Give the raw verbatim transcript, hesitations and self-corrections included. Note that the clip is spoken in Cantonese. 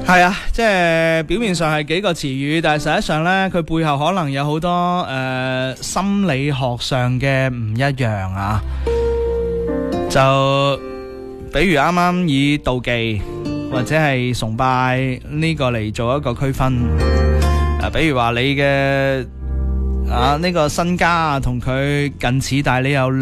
係啊，即係表面上係幾個詞語，但係實際上呢，佢背後可能有好多誒、呃、心理學上嘅唔一樣啊。就比如啱啱以妒忌或者係崇拜呢個嚟做一個區分。誒、啊，比如話你嘅啊呢、呢個身家同佢近似，但係你又